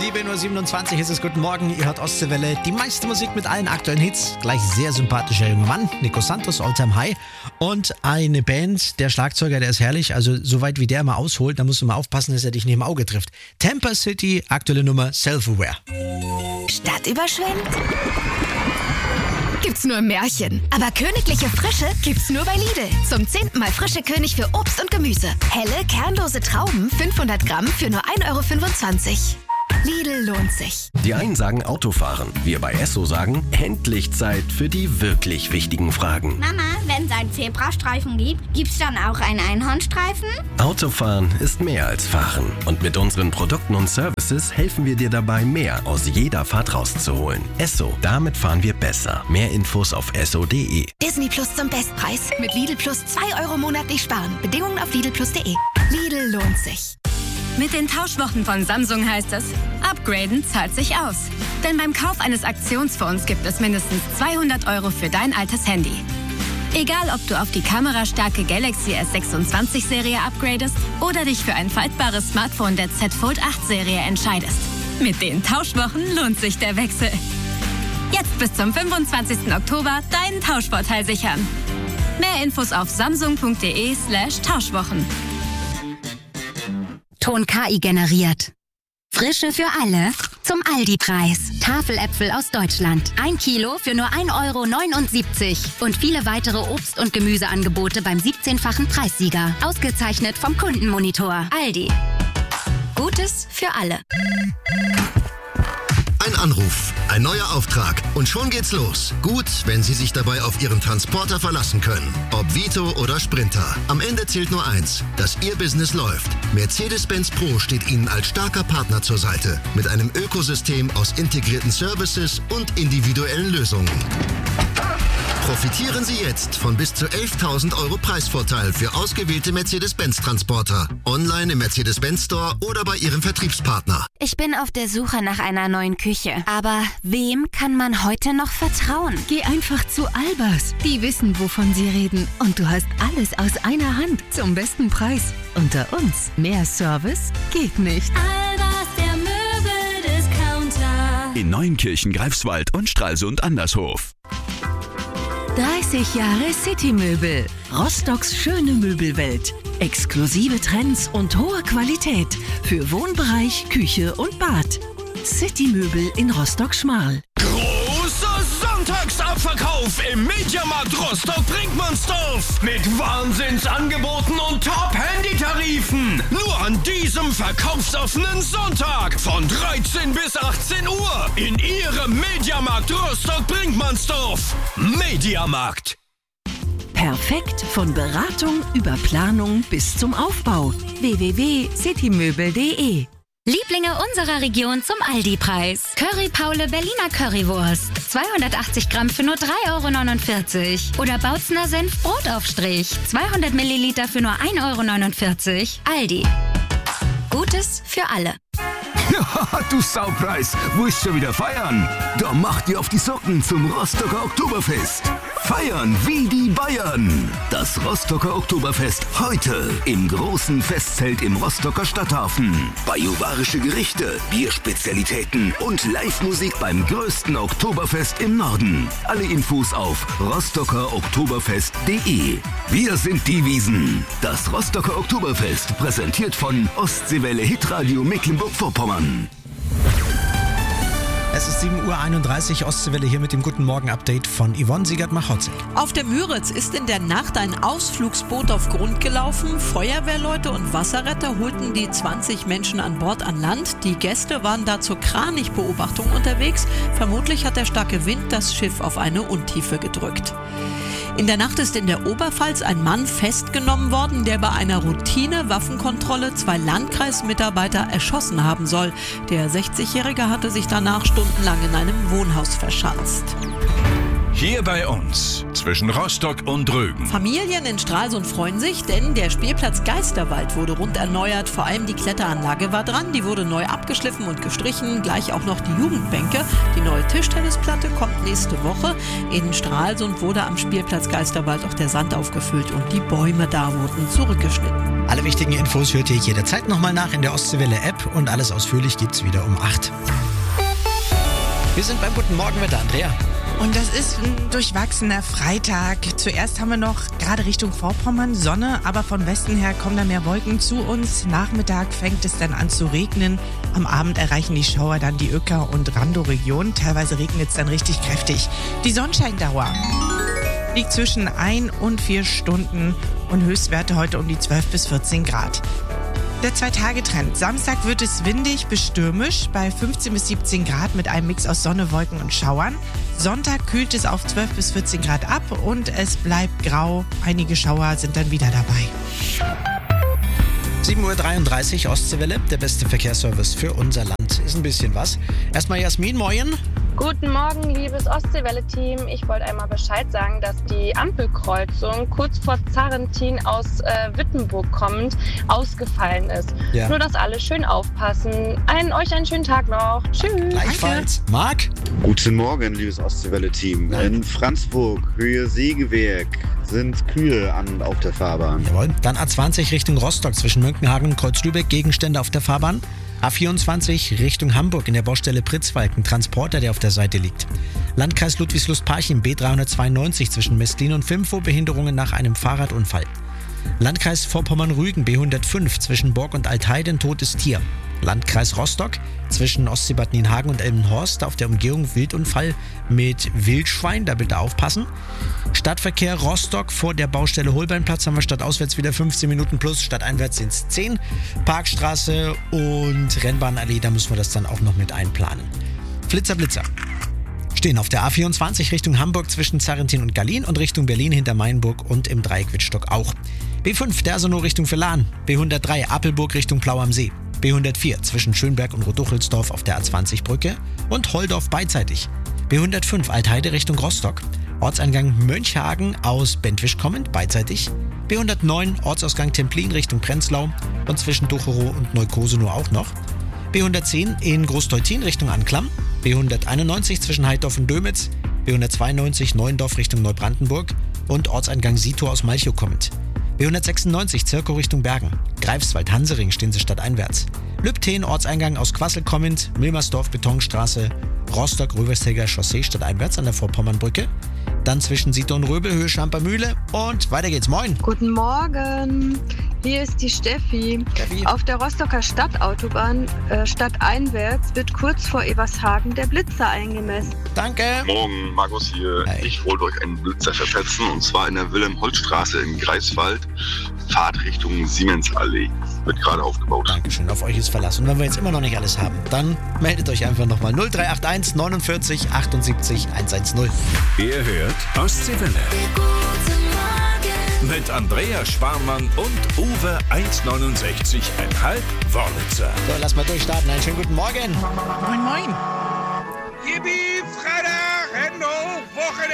7.27 Uhr ist es. Guten Morgen, ihr hört Ostseewelle. Die meiste Musik mit allen aktuellen Hits. Gleich sehr sympathischer junger Mann, Nico Santos, All Time High. Und eine Band, der Schlagzeuger, der ist herrlich. Also soweit wie der mal ausholt, da musst du mal aufpassen, dass er dich nicht im Auge trifft. Tampa City, aktuelle Nummer, Self-Aware. Stadt überschwemmt? Gibt's nur im Märchen. Aber königliche Frische gibt's nur bei Lidl. Zum 10. Mal frische König für Obst und Gemüse. Helle, kernlose Trauben, 500 Gramm für nur 1,25 €. Lidl lohnt sich. Die einen sagen Autofahren. Wir bei Esso sagen, endlich Zeit für die wirklich wichtigen Fragen. Mama, wenn es einen Zebrastreifen gibt, gibt's dann auch einen Einhornstreifen? Autofahren ist mehr als Fahren. Und mit unseren Produkten und Services helfen wir dir dabei, mehr aus jeder Fahrt rauszuholen. Esso, damit fahren wir besser. Mehr Infos auf esso.de. Disney Plus zum Bestpreis. Mit Lidl Plus 2 € monatlich sparen. Bedingungen auf lidlplus.de. Lidl lohnt sich. Mit den Tauschwochen von Samsung heißt es, upgraden zahlt sich aus. Denn beim Kauf eines Aktionsphones gibt es mindestens 200 € für dein altes Handy. Egal, ob du auf die kamerastarke Galaxy S26-Serie upgradest oder dich für ein faltbares Smartphone der Z Fold 8-Serie entscheidest. Mit den Tauschwochen lohnt sich der Wechsel. Jetzt bis zum 25. Oktober deinen Tauschvorteil sichern. Mehr Infos auf samsung.de/Tauschwochen. Ton KI generiert. Frische für alle zum Aldi-Preis. Tafeläpfel aus Deutschland. 1 Kilo für nur 1,79 € und viele weitere Obst- und Gemüseangebote beim 17-fachen Preissieger. Ausgezeichnet vom Kundenmonitor. Aldi. Gutes für alle. Ein Anruf, ein neuer Auftrag und schon geht's los. Gut, wenn Sie sich dabei auf Ihren Transporter verlassen können. Ob Vito oder Sprinter. Am Ende zählt nur eins, dass Ihr Business läuft. Mercedes-Benz Pro steht Ihnen als starker Partner zur Seite. Mit einem Ökosystem aus integrierten Services und individuellen Lösungen. Profitieren Sie jetzt von bis zu 11.000 € Preisvorteil für ausgewählte Mercedes-Benz-Transporter. Online im Mercedes-Benz Store oder bei Ihrem Vertriebspartner. Ich bin auf der Suche nach einer neuen Küche. Aber wem kann man heute noch vertrauen? Geh einfach zu Albers. Die wissen, wovon sie reden. Und du hast alles aus einer Hand zum besten Preis. Unter uns, mehr Service geht nicht. Albers, der Möbeldiscounter. In Neunkirchen, Greifswald und Stralsund Andershof. 30 Jahre City-Möbel. Rostocks schöne Möbelwelt. Exklusive Trends und hohe Qualität für Wohnbereich, Küche und Bad. City-Möbel in Rostock-Schmal. Großer Sonntagsabverkauf im Mediamarkt Rostock-Brinkmannsdorf. Mit Wahnsinnsangeboten und Top-Handy-Tarifen. Nur an diesem verkaufsoffenen Sonntag von 13 bis 18 Uhr in Ihrem Mediamarkt Rostock-Brinkmannsdorf. Mediamarkt. Perfekt von Beratung über Planung bis zum Aufbau. www.citymöbel.de. Lieblinge unserer Region zum Aldi-Preis. Curry Paule Berliner Currywurst. 280 Gramm für nur 3,49 € Oder Bautzner Senf Brotaufstrich. 200 Milliliter für nur 1,49 €. Aldi. Gutes für alle. Ja, du Saupreis, wo ist schon wieder feiern? Da macht ihr auf die Socken zum Rostocker Oktoberfest. Feiern wie die Bayern. Das Rostocker Oktoberfest heute im großen Festzelt im Rostocker Stadthafen. Bajuwarische Gerichte, Bierspezialitäten und Live-Musik beim größten Oktoberfest im Norden. Alle Infos auf rostockeroktoberfest.de. Wir sind die Wiesen. Das Rostocker Oktoberfest präsentiert von Ostseewelle Hitradio Mecklenburg-Vorpommern. Es ist 7.31 Uhr, Ostseewelle hier mit dem Guten Morgen-Update von Yvonne Siegert-Machotzig. Auf der Müritz ist in der Nacht ein Ausflugsboot auf Grund gelaufen. Feuerwehrleute und Wasserretter holten die 20 Menschen an Bord an Land. Die Gäste waren da zur Kranichbeobachtung unterwegs. Vermutlich hat der starke Wind das Schiff auf eine Untiefe gedrückt. In der Nacht ist in der Oberpfalz ein Mann festgenommen worden, der bei einer Routine-Waffenkontrolle 2 Landkreismitarbeiter erschossen haben soll. Der 60-Jährige hatte sich danach stundenlang in einem Wohnhaus verschanzt. Hier bei uns, zwischen Rostock und Rügen. Familien in Stralsund freuen sich, denn der Spielplatz Geisterwald wurde rund erneuert. Vor allem die Kletteranlage war dran. Die wurde neu abgeschliffen und gestrichen. Gleich auch noch die Jugendbänke. Die neue Tischtennisplatte kommt nächste Woche. In Stralsund wurde am Spielplatz Geisterwald auch der Sand aufgefüllt und die Bäume da wurden zurückgeschnitten. Alle wichtigen Infos hört ihr jederzeit nochmal nach in der Ostseewelle-App und alles ausführlich gibt's wieder um 8. Wir sind beim Guten Morgenwetter, Andrea. Und das ist ein durchwachsener Freitag. Zuerst haben wir noch gerade Richtung Vorpommern Sonne, aber von Westen her kommen da mehr Wolken zu uns. Nachmittag fängt es dann an zu regnen. Am Abend erreichen die Schauer dann die Öcker- und Randow-Region. Teilweise regnet es dann richtig kräftig. Die Sonnenscheindauer liegt zwischen 1 und 4 Stunden und Höchstwerte heute um die 12 bis 14 Grad. Der 2-Tage-Trend. Samstag wird es windig bis stürmisch bei 15 bis 17 Grad mit einem Mix aus Sonne, Wolken und Schauern. Sonntag kühlt es auf 12 bis 14 Grad ab und es bleibt grau. Einige Schauer sind dann wieder dabei. 7.33 Uhr Ostseewelle, der beste Verkehrsservice für unser Land. Ist ein bisschen was. Erstmal Jasmin, moin. Guten Morgen, liebes Ostseewelle-Team. Ich wollte einmal Bescheid sagen, dass die Ampelkreuzung kurz vor Zarrentin aus Wittenburg kommend ausgefallen ist. Ja. Nur, dass alle schön aufpassen. Euch einen schönen Tag noch. Tschüss. Gleichfalls. Marc? Guten Morgen, liebes Ostseewelle-Team. In Franzburg, Höhe Segewerk, sind Kühe auf der Fahrbahn. Jawohl. Dann A20 Richtung Rostock zwischen Mönckenhagen und Kreuzlübeck, Gegenstände auf der Fahrbahn. A24 Richtung Hamburg in der Baustelle Pritzwalken, Transporter, der auf der Seite liegt. Landkreis Ludwigslust-Parchim, B392 zwischen Mestlin und Fimfo, Behinderungen nach einem Fahrradunfall. Landkreis Vorpommern-Rügen, B105 zwischen Borg und Altheide, ein totes Tier. Landkreis Rostock zwischen Ostseebad Nienhagen und Elmenhorst, auf der Umgehung Wildunfall mit Wildschwein, da bitte aufpassen. Stadtverkehr Rostock vor der Baustelle Holbeinplatz haben wir stadtauswärts wieder 15 Minuten plus, stadteinwärts sind es 10. Parkstraße und Rennbahnallee, da müssen wir das dann auch noch mit einplanen. Blitzer. Stehen auf der A24 Richtung Hamburg zwischen Zarrentin und Gallien und Richtung Berlin hinter Mainburg und im Dreieck Wittstock auch. B5 Dersonow Richtung Verlan, B103 Apelburg Richtung Plau am See. B104 zwischen Schönberg und Rotuchelsdorf auf der A20-Brücke und Holdorf beidseitig. B105 Altheide Richtung Rostock. Ortseingang Mönchhagen aus Bentwisch kommend, beidseitig. B109 Ortsausgang Templin Richtung Prenzlau und zwischen Ducherow und Neukosenow auch noch. B110 in Großteutin Richtung Anklam. B191 zwischen Heidorf und Dömitz. B192 Neuendorf Richtung Neubrandenburg und Ortseingang Sito aus Malchow kommend. B196 Zirkow Richtung Bergen. Greifswald-Hansering stehen sie stadteinwärts. Lübtheen Ortseingang aus Quassel kommend. Milmersdorf Betonstraße. Rostock-Röversteger Chaussee stadteinwärts an der Vorpommernbrücke. Dann zwischen Sito und Röbel Höhe Schampermühle und weiter geht's. Moin. Guten Morgen. Hier ist die Steffi. Auf der Rostocker Stadtautobahn stadteinwärts wird kurz vor Evershagen der Blitzer eingemessen. Danke. Morgen, Markus hier. Hi. Ich wollte euch einen Blitzer verpetzen und zwar in der Wilhelm-Holz-Straße in Greifswald. Fahrt Richtung Siemensallee. Wird gerade aufgebaut. Dankeschön, auf euch ist Verlass. Und wenn wir jetzt immer noch nicht alles haben, dann meldet euch einfach nochmal 0381 49 78 110. Ihr hört Ostseewelle. Mit Andrea Schwarmann und Uwe 1,69,5 Wörlitzer. So, lass mal durchstarten. Einen schönen guten Morgen. Moin, moin. Yippie, Freitag, Hände hoch, Wochenende.